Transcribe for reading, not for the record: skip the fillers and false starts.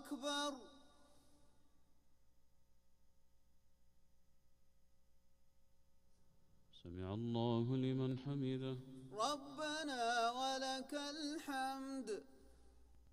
أكبر. سمع الله لمن حمده. ربنا ولك الحمد.